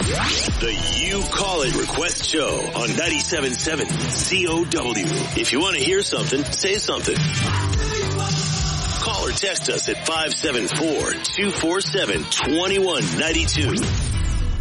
The You Call It Request Show on 97.7 COW. If you want to hear something, say something. Call or text us at 574-247-2192.